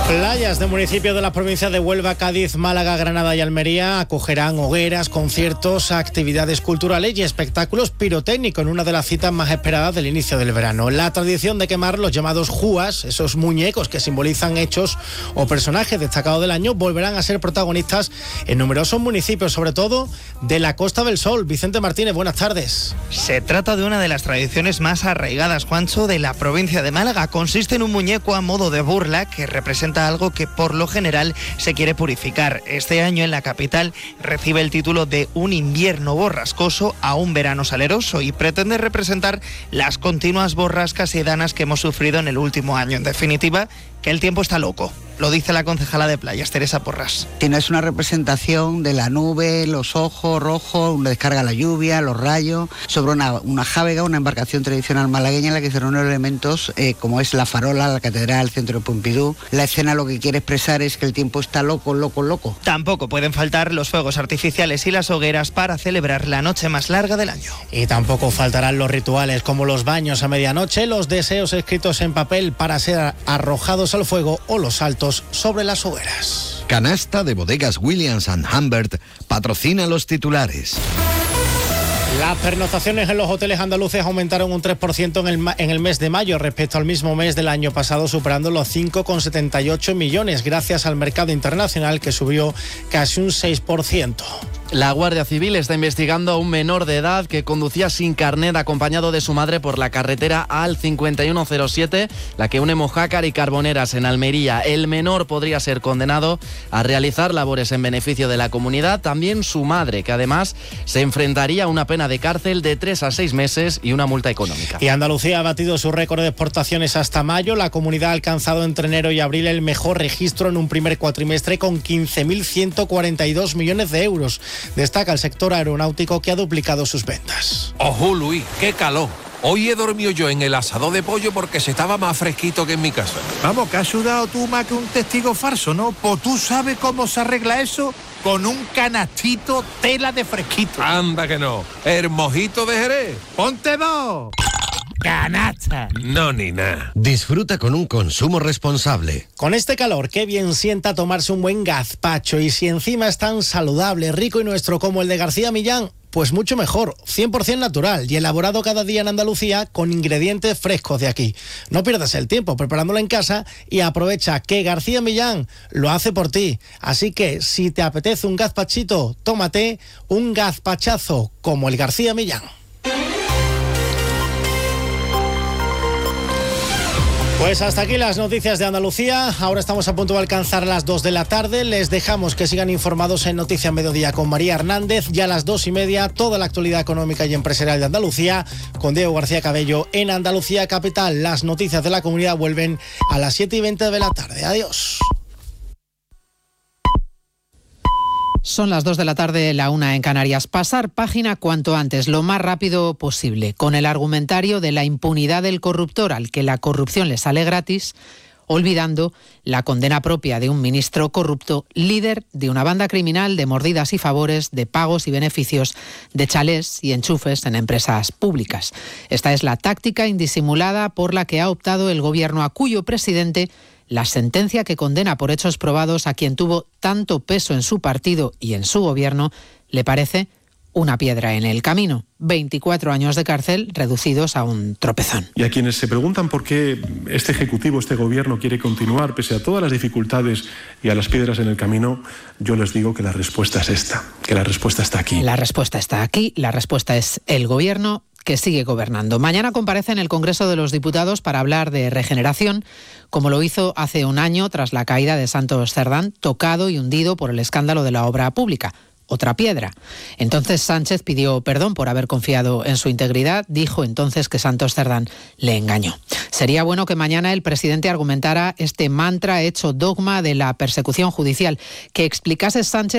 Playas de municipios de las provincias de Huelva, Cádiz, Málaga, Granada y Almería acogerán hogueras, conciertos, actividades culturales y espectáculos pirotécnicos en una de las citas más esperadas del inicio del verano. La tradición de quemar los llamados júas, esos muñecos que simbolizan hechos o personajes destacados del año, volverán a ser protagonistas en numerosos municipios, sobre todo de la Costa del Sol. Vicente Martínez, buenas tardes. Se trata de una de las tradiciones más arraigadas, Juancho, de la provincia de Málaga. Consiste en un muñeco a modo de burla que representa algo que por lo general se quiere purificar. Este año en la capital recibe el título de un invierno borrascoso a un verano saleroso y pretende representar las continuas borrascas y danas que hemos sufrido en el último año. En definitiva, que el tiempo está loco. Lo dice la concejala de Playas, Teresa Porras. Es una representación de la nube, los ojos rojos, una descarga la lluvia, los rayos, sobre una jávega, una embarcación tradicional malagueña en la que se reúnen elementos como es la farola, la catedral, el centro de Pompidou. La escena lo que quiere expresar es que el tiempo está loco, loco, loco. Tampoco pueden faltar los fuegos artificiales y las hogueras para celebrar la noche más larga del año. Y tampoco faltarán los rituales como los baños a medianoche, los deseos escritos en papel para ser arrojados al fuego o los saltos sobre las hogueras. Canasta de Bodegas Williams & Humbert patrocina los titulares. Las pernoctaciones en los hoteles andaluces aumentaron un 3% en el mes de mayo respecto al mismo mes del año pasado, superando los 5,78 millones, gracias al mercado internacional que subió casi un 6%. La Guardia Civil está investigando a un menor de edad que conducía sin carnet acompañado de su madre por la carretera AL 5107, la que une Mojácar y Carboneras en Almería. El menor podría ser condenado a realizar labores en beneficio de la comunidad. También su madre, que además se enfrentaría a una pena de cárcel de 3 a 6 meses y una multa económica. Y Andalucía ha batido su récord de exportaciones hasta mayo. La comunidad ha alcanzado entre enero y abril el mejor registro en un primer cuatrimestre con 15.142 millones de euros. Destaca el sector aeronáutico, que ha duplicado sus ventas. ¡Ojo, Luis! ¡Qué calor! Hoy he dormido yo en el asador de pollo porque se estaba más fresquito que en mi casa. Vamos, que has sudado tú más que un testigo falso, ¿no? Pues tú sabes cómo se arregla eso con un canastito tela de fresquito. Anda que no. El mojito de Jerez. ¡Ponte dos! ¡Canasta! No, ni nada. Disfruta con un consumo responsable. Con este calor, qué bien sienta tomarse un buen gazpacho, y si encima es tan saludable, rico y nuestro como el de García Millán, pues mucho mejor, 100% natural y elaborado cada día en Andalucía con ingredientes frescos de aquí. No pierdas el tiempo preparándolo en casa y aprovecha que García Millán lo hace por ti. Así que si te apetece un gazpachito, tómate un gazpachazo como el García Millán. Pues hasta aquí las noticias de Andalucía. Ahora estamos a punto de alcanzar las 2 de la tarde. Les dejamos que sigan informados en Noticias Mediodía con María Hernández. Ya a las 2:30, toda la actualidad económica y empresarial de Andalucía con Diego García Cabello en Andalucía Capital. Las noticias de la comunidad vuelven a las 7:20 de la tarde. Adiós. Son las 2 de la tarde, la 1 en Canarias. Pasar página cuanto antes, lo más rápido posible, con el argumentario de la impunidad del corruptor, al que la corrupción le sale gratis, olvidando la condena propia de un ministro corrupto, líder de una banda criminal de mordidas y favores, de pagos y beneficios, de chalés y enchufes en empresas públicas. Esta es la táctica indisimulada por la que ha optado el gobierno, a cuyo presidente la sentencia que condena por hechos probados a quien tuvo tanto peso en su partido y en su gobierno le parece una piedra en el camino. 24 años de cárcel reducidos a un tropezón. Y a quienes se preguntan por qué este Ejecutivo, este Gobierno quiere continuar pese a todas las dificultades y a las piedras en el camino, yo les digo que la respuesta es esta, que la respuesta está aquí. La respuesta está aquí, la respuesta es el Gobierno que sigue gobernando. Mañana comparece en el Congreso de los Diputados para hablar de regeneración, como lo hizo hace un año tras la caída de Santos Cerdán, tocado y hundido por el escándalo de la obra pública. Otra piedra. Entonces Sánchez pidió perdón por haber confiado en su integridad. Dijo entonces que Santos Cerdán le engañó. Sería bueno que mañana el presidente argumentara este mantra hecho dogma de la persecución judicial, que explicase Sánchez